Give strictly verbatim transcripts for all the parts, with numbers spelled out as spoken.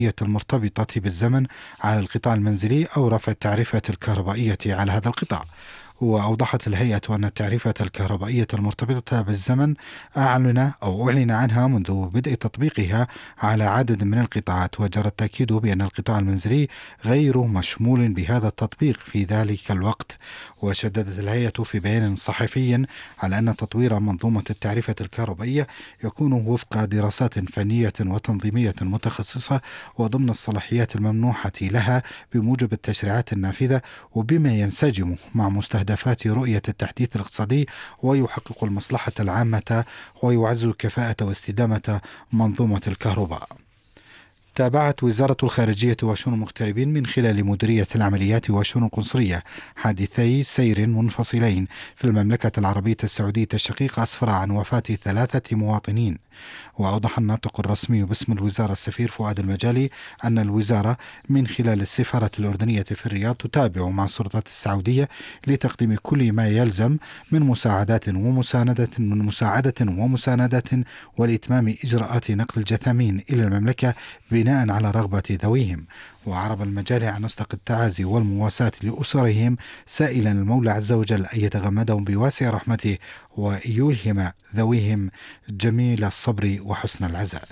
المرتبطة بالزمن على القطاع المنزلي أو رفع التعرفة الكهربائية على هذا القطاع. وأوضحت الهيئة أن التعرفة الكهربائية المرتبطة بالزمن أعلن أو أعلن عنها منذ بدء تطبيقها على عدد من القطاعات، وجرى التأكيد بأن القطاع المنزلي غير مشمول بهذا التطبيق في ذلك الوقت. وشددت الهيئة في بيان صحفي على أن تطوير منظومة التعرفة الكهربائية يكون وفق دراسات فنية وتنظيمية متخصصة وضمن الصلاحيات الممنوحة لها بموجب التشريعات النافذة، وبما ينسجم مع مستهدفات رؤية التحديث الاقتصادي ويحقق المصلحة العامة ويعزز الكفاءة واستدامة منظومة الكهرباء. تابعت وزارة الخارجية وشؤون المغتربين من خلال مديرية العمليات وشؤون القنصلية حادثي سير منفصلين في المملكة العربية السعودية الشقيقة أسفر عن وفاة ثلاثة مواطنين. وأوضح الناطق الرسمي باسم الوزارة السفير فؤاد المجالي أن الوزارة من خلال السفارة الأردنية في الرياض تتابع مع السلطات السعودية لتقديم كل ما يلزم من مساعدات ومساندة من مساعدة ومساندة ولإتمام إجراءات نقل الجثامين إلى المملكة بناء على رغبة ذويهم. وعرب المجالي عن أصدق التعازي والمواساة لأسرهم، سائلا المولى عز وجل أن يتغمدهم بواسع رحمته ويلهم ذويهم جميل الصبر وحسن العزاء.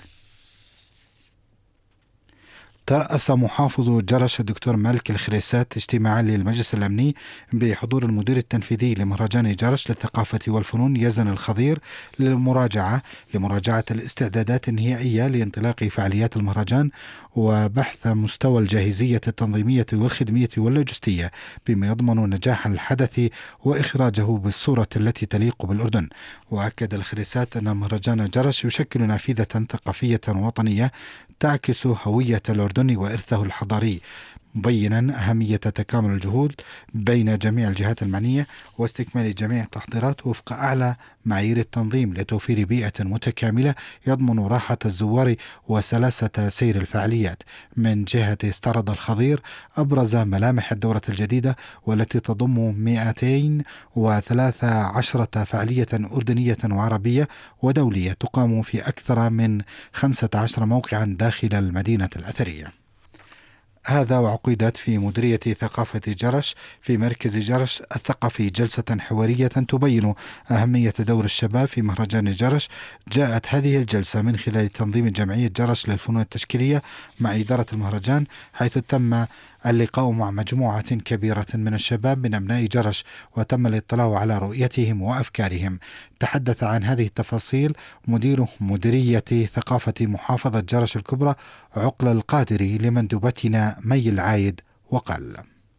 ترأس محافظ جرش الدكتور مالك الخريسات اجتماعا للمجلس الأمني بحضور المدير التنفيذي لمهرجان جرش للثقافة والفنون يزن الخضير للمراجعة لمراجعة الاستعدادات النهائية لانطلاق فعاليات المهرجان وبحث مستوى الجاهزية التنظيمية والخدمية واللوجستية بما يضمن نجاح الحدث وإخراجه بالصورة التي تليق بالأردن. وأكد الخريسات أن مهرجان جرش يشكل نافذة ثقافية وطنية تعكس هوية الأردن وإرثه الحضاري، مبينا أهمية تكامل الجهود بين جميع الجهات المعنية واستكمال جميع التحضيرات وفق أعلى معايير التنظيم لتوفير بيئة متكاملة يضمن راحة الزوار وسلاسة سير الفعاليات. من جهة استعرض الخضير أبرز ملامح الدورة الجديدة والتي تضم مئتين وثلاث عشرة فعالية أردنية وعربية ودولية تقام في أكثر من خمسة عشر موقعا داخل المدينة الأثرية. هذا وعقدت في مديرية ثقافة جرش في مركز جرش الثقافي جلسة حوارية تبين أهمية دور الشباب في مهرجان جرش. جاءت هذه الجلسة من خلال تنظيم جمعية جرش للفنون التشكيلية مع إدارة المهرجان، حيث تم اللقاء مع مجموعة كبيرة من الشباب من أبناء جرش وتم الاطلاع على رؤيتهم وأفكارهم. تحدث عن هذه التفاصيل مدير مديرية ثقافة محافظة جرش الكبرى عقل القادري لمندوبتنا مي العايد وقال: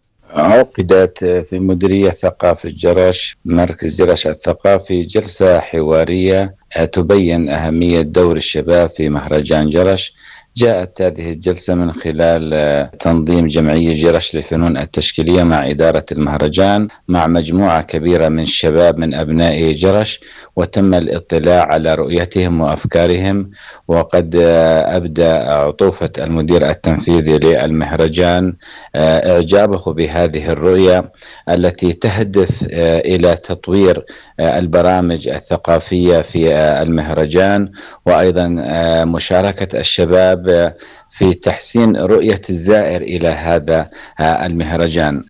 عقدت في مديرية ثقافة جرش مركز جرش الثقافي جلسة حوارية تبين أهمية دور الشباب في مهرجان جرش. جاءت هذه الجلسة من خلال تنظيم جمعية جرش للفنون التشكيلية مع إدارة المهرجان مع مجموعة كبيرة من الشباب من أبناء جرش، وتم الاطلاع على رؤيتهم وأفكارهم. وقد أبدى عطوفة المدير التنفيذي للمهرجان إعجابه بهذه الرؤية التي تهدف إلى تطوير البرامج الثقافية في المهرجان، وأيضا مشاركة الشباب في تحسين رؤية الزائر إلى هذا المهرجان.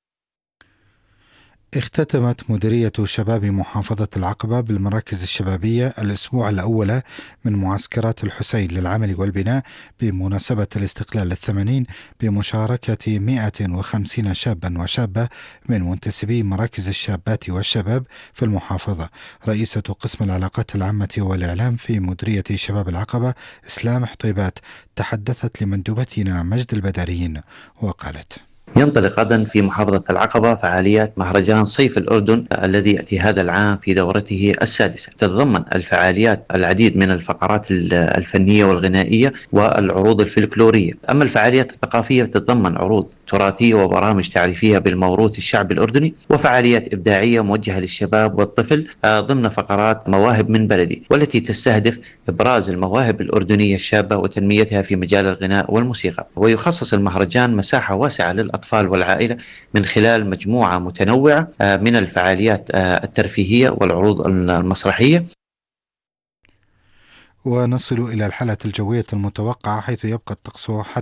اختتمت مديرية شباب محافظة العقبة بالمراكز الشبابية الأسبوع الأول من معسكرات الحسين للعمل والبناء بمناسبة الاستقلال الثمانين بمشاركة مئة وخمسين شابا وشابة من منتسبي مراكز الشابات والشباب في المحافظة. رئيسة قسم العلاقات العامة والإعلام في مديرية شباب العقبة إسلام حطيبات تحدثت لمندوبتنا مجد البداريين وقالت: ينطلق غدا في محافظة العقبة فعاليات مهرجان صيف الأردن الذي يأتي هذا العام في دورته السادسة. تتضمن الفعاليات العديد من الفقرات الفنية والغنائية والعروض الفلكلورية. أما الفعاليات الثقافية تتضمن عروض تراثية وبرامج تعريفية بالموروث الشعبي الأردني، وفعاليات إبداعية موجهة للشباب والطفل ضمن فقرات مواهب من بلدي، والتي تستهدف إبراز المواهب الأردنية الشابة وتنميتها في مجال الغناء والموسيقى. ويخصص المهرجان مساحة واسعة للأطفال والعائلة من خلال مجموعة متنوعة من الفعاليات الترفيهية والعروض المسرحية. ونصل إلى الحالة الجوية المتوقعة، حيث يبقى الطقس